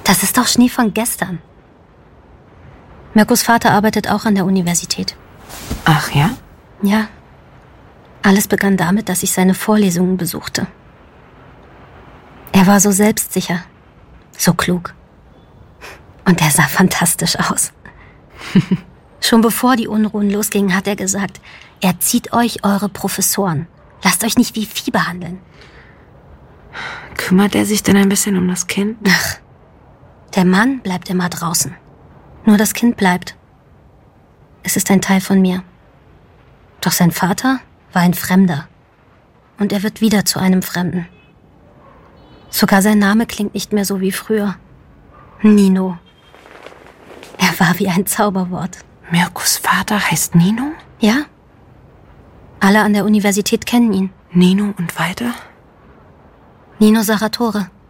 Das ist doch Schnee von gestern. Mirkos Vater arbeitet auch an der Universität. Ach ja? Ja. Alles begann damit, dass ich seine Vorlesungen besuchte. Er war so selbstsicher, so klug. Und er sah fantastisch aus. Schon bevor die Unruhen losgingen, hat er gesagt, erzieht euch eure Professoren. Lasst euch nicht wie Vieh behandeln. Kümmert er sich denn ein bisschen um das Kind? Ach, der Mann bleibt immer draußen. Nur das Kind bleibt. Es ist ein Teil von mir. Doch sein Vater war ein Fremder. Und er wird wieder zu einem Fremden. Sogar sein Name klingt nicht mehr so wie früher. Nino. Er war wie ein Zauberwort. Mirkos Vater heißt Nino? Ja. Alle an der Universität kennen ihn. Nino und weiter? Nino Sarratore.